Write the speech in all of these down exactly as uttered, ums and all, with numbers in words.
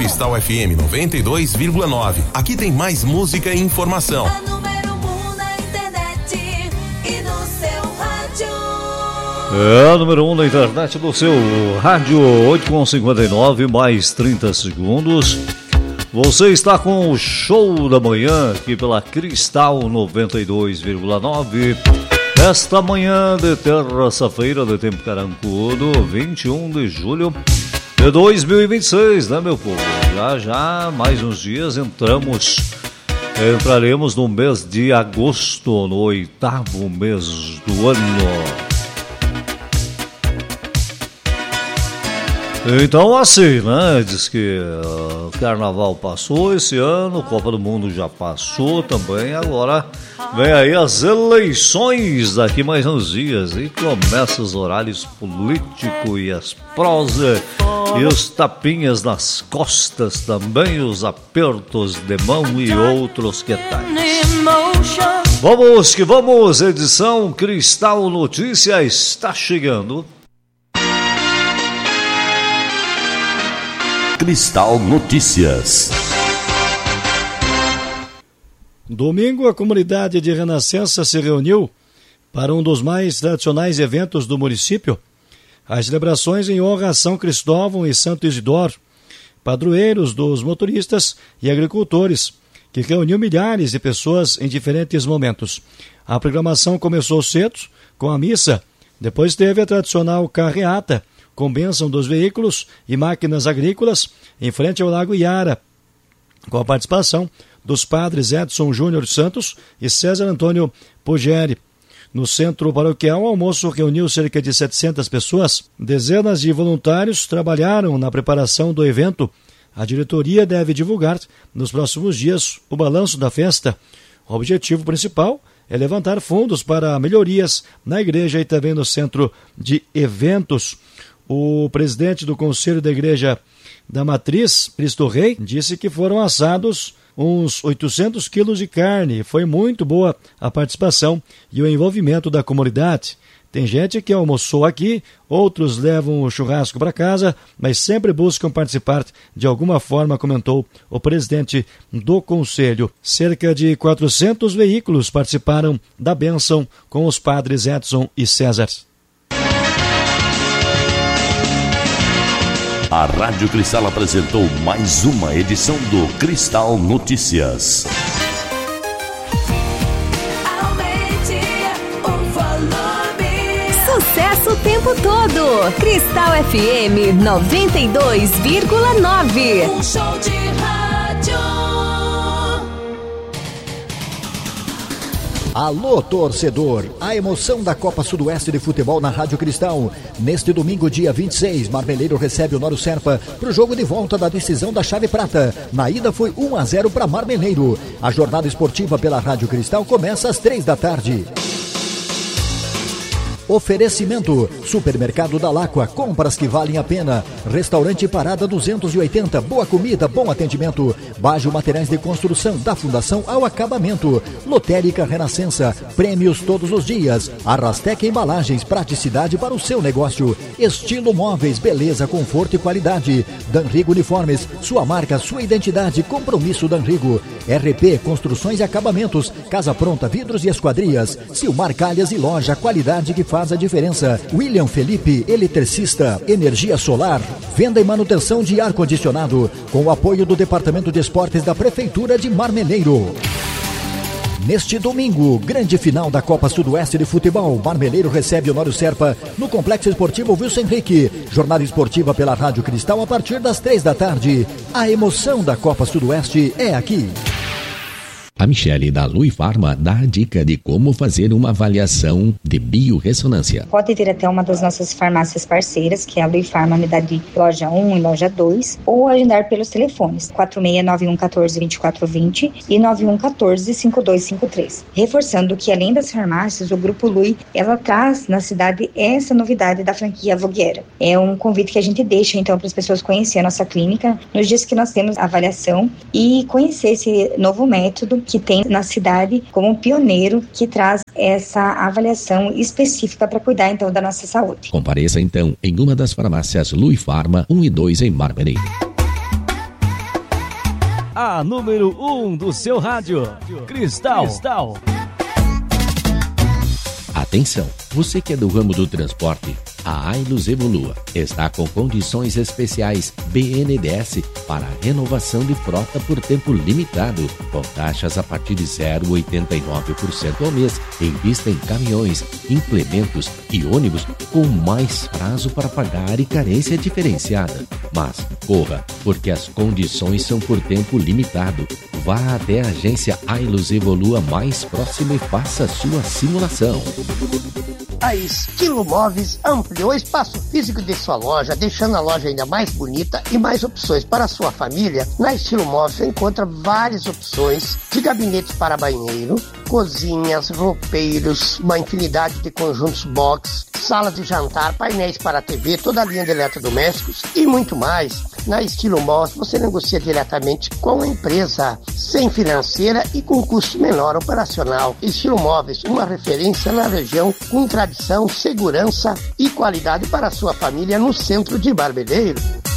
Cristal F M noventa e dois vírgula nove. Aqui tem mais música e informação. A número um na internet e no seu rádio. É a número um na internet do seu rádio. Oito e cinquenta e nove, mais trinta segundos. Você está com o Show da Manhã aqui pela Cristal noventa e dois vírgula nove. Esta manhã de terça-feira de tempo carancudo, vinte e um de julho de dois mil e vinte e seis, né, meu povo? Já já, mais uns dias, entramos, entraremos no mês de agosto, no oitavo mês do ano. Então, assim, né? Diz que o uh, Carnaval passou esse ano, Copa do Mundo já passou também. Agora vem aí as eleições daqui mais uns dias e começa os horários políticos e as prosas e os tapinhas nas costas também, os apertos de mão e outros que tais. Vamos que vamos, edição Cristal Notícia está chegando. Cristal Notícias. Domingo, a comunidade de Renascença se reuniu para um dos mais tradicionais eventos do município, as celebrações em honra a São Cristóvão e Santo Isidoro, padroeiros dos motoristas e agricultores, que reuniu milhares de pessoas em diferentes momentos. A programação começou cedo, com a missa, depois teve a tradicional carreata, com bênção dos veículos e máquinas agrícolas, em frente ao Lago Iara, com a participação dos padres Edson Júnior Santos e César Antônio Pugeri. No centro paroquial, o almoço reuniu cerca de setecentas pessoas. Dezenas de voluntários trabalharam na preparação do evento. A diretoria deve divulgar, nos próximos dias, o balanço da festa. O objetivo principal é levantar fundos para melhorias na igreja e também no centro de eventos. O presidente do Conselho da Igreja da Matriz, Cristo Rei, disse que foram assados uns oitocentos quilos de carne. Foi muito boa a participação e o envolvimento da comunidade. Tem gente que almoçou aqui, outros levam o churrasco para casa, mas sempre buscam participar de alguma forma, comentou o presidente do Conselho. Cerca de quatrocentos veículos participaram da bênção com os padres Edson e César. A Rádio Cristal apresentou mais uma edição do Cristal Notícias. Aumente o volume. Sucesso o tempo todo. Cristal F M noventa e dois vírgula nove. Um show de rádio. Alô, torcedor! A emoção da Copa Sudoeste de Futebol na Rádio Cristal. Neste domingo, dia vinte e seis, Marmeleiro recebe o Noro Serpa para o jogo de volta da decisão da Chave Prata. Na ida foi um a zero para Marmeleiro. A jornada esportiva pela Rádio Cristal começa às três da tarde. Oferecimento: Supermercado da Láqua, compras que valem a pena. Restaurante Parada duzentos e oitenta, boa comida, bom atendimento. Bajo Materiais de Construção, da fundação ao acabamento. Lotérica Renascença, prêmios todos os dias. Arrastec Embalagens, praticidade para o seu negócio. Estilo Móveis, beleza, conforto e qualidade. Danrigo Uniformes, sua marca, sua identidade, compromisso Danrigo. R P Construções e Acabamentos, Casa Pronta, Vidros e Esquadrias. Silmar Calhas e Loja, qualidade que faz a diferença. William Felipe, eletricista. Energia solar, venda e manutenção de ar-condicionado, com o apoio do Departamento de Esportes da Prefeitura de Marmeleiro. Neste domingo, grande final da Copa Sudoeste de Futebol. Marmeleiro recebe o Noro Serpa no Complexo Esportivo Wilson Henrique. Jornada esportiva pela Rádio Cristal a partir das três da tarde. A emoção da Copa Sudoeste é aqui. A Michele da Lui Farma dá a dica de como fazer uma avaliação de biorressonância. Pode vir até uma das nossas farmácias parceiras, que é a Lui Farma Unidade Loja um e Loja dois, ou agendar pelos telefones quatro seis nove um um quatro dois quatro dois zero e nove um um quatro cinco dois cinco três. Reforçando que, além das farmácias, o Grupo Lui, ela traz na cidade essa novidade da franquia Vogueira. É um convite que a gente deixa, então, para as pessoas conhecer a nossa clínica nos dias que nós temos a avaliação e conhecer esse novo método que tem na cidade como um pioneiro que traz essa avaliação específica para cuidar, então, da nossa saúde. Compareça, então, em uma das farmácias Lui Farma um e dois em Marmeleiro. a número um do seu rádio. Cristal. Cristal. Atenção, você que é do ramo do transporte, a Ailus Evolua está com condições especiais B N D E S para renovação de frota por tempo limitado, com taxas a partir de zero vírgula oitenta e nove por cento ao mês, em vista em caminhões, implementos e ônibus com mais prazo para pagar e carência diferenciada. Mas corra, porque as condições são por tempo limitado. Vá até a agência Ailus Evolua mais próxima e faça sua simulação. A Estilo Móveis ampliou o espaço físico de sua loja, deixando a loja ainda mais bonita e mais opções para a sua família. Na Estilo Móveis você encontra várias opções de gabinetes para banheiro, cozinhas, roupeiros, uma infinidade de conjuntos box, salas de jantar, painéis para T V, toda a linha de eletrodomésticos e muito mais. Na Estilo Móveis você negocia diretamente com a empresa, sem financeira e com custo menor operacional. Estilo Móveis, uma referência na região com tradição, segurança e qualidade para a sua família no centro de Barbeleiro.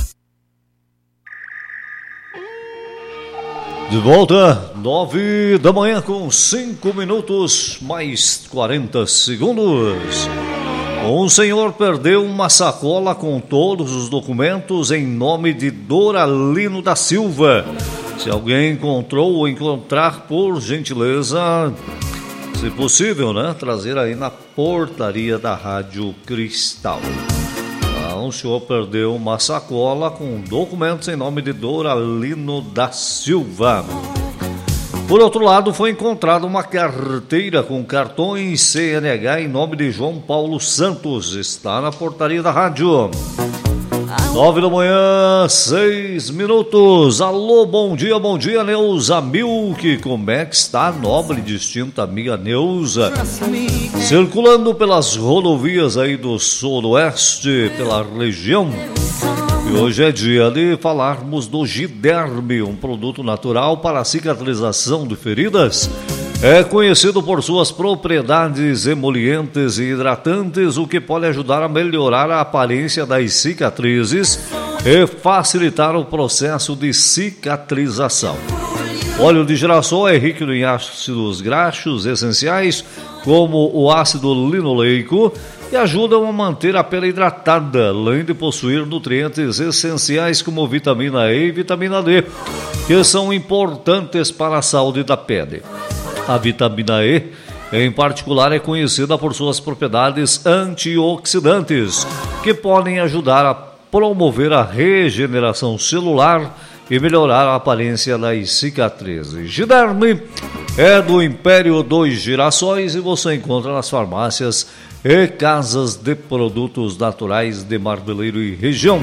De volta, nove da manhã com cinco minutos mais quarenta segundos. Um senhor perdeu uma sacola com todos os documentos em nome de Doralino da Silva. Se alguém encontrou ou encontrar, por gentileza, se possível, né, trazer aí na portaria da Rádio Cristal. Então, o senhor perdeu uma sacola com documentos em nome de Doralino da Silva. Por outro lado, foi encontrada uma carteira com cartões C N H em nome de João Paulo Santos. Está na portaria da rádio. Nove da manhã, seis minutos. Alô, bom dia, bom dia, Neuza Milk. Como é que está a nobre e distinta amiga Neuza? Circulando pelas rodovias aí do sudoeste, pela região. E hoje é dia de falarmos do Giderme, um produto natural para a cicatrização de feridas. É conhecido por suas propriedades emolientes e hidratantes, o que pode ajudar a melhorar a aparência das cicatrizes e facilitar o processo de cicatrização. Óleo de girassol é rico em ácidos graxos essenciais, como o ácido linoleico, que ajudam a manter a pele hidratada, além de possuir nutrientes essenciais como vitamina E e vitamina D, que são importantes para a saúde da pele. A vitamina E, em particular, é conhecida por suas propriedades antioxidantes, que podem ajudar a promover a regeneração celular e melhorar a aparência das cicatrizes. Giderme é do Império dos Girassóis e você encontra nas farmácias e casas de produtos naturais de Barbeleiro e região.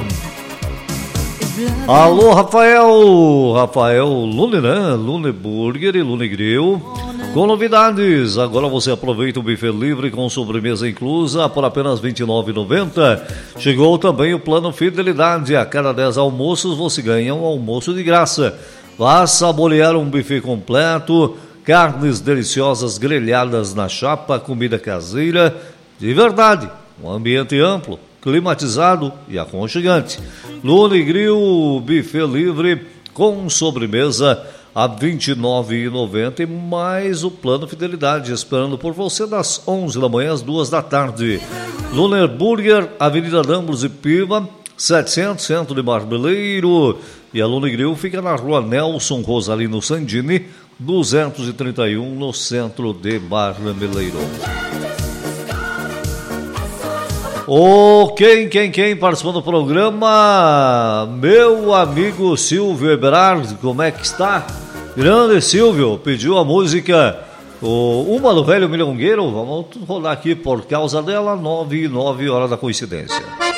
Alô, Rafael! Rafael Lune, né? Lune Burger e Lune Grill. Com novidades, agora você aproveita o buffet livre com sobremesa inclusa por apenas vinte e nove reais e noventa centavos. Chegou também o plano Fidelidade. A cada dez almoços você ganha um almoço de graça. Vá saborear um buffet completo, carnes deliciosas grelhadas na chapa, comida caseira de verdade, um ambiente amplo, climatizado e aconchegante. Lune Grill, buffet livre com sobremesa a vinte e nove reais e noventa centavos e mais o plano Fidelidade, esperando por você das onze da manhã às duas da tarde. Lune Burger, Avenida Dambros e Piva, setecentos, centro de Barbeleiro. E a Lune Grill fica na rua Nelson Rosalino Sandini, duzentos e trinta e um, no centro de Barbeleiro. Ô, oh, quem, quem, quem participando do programa? Meu amigo Silvio Eberard, como é que está? Grande Silvio, pediu a música oh, Uma do Velho Milongueiro. Vamos rodar aqui por causa dela, nove e nove, hora da coincidência.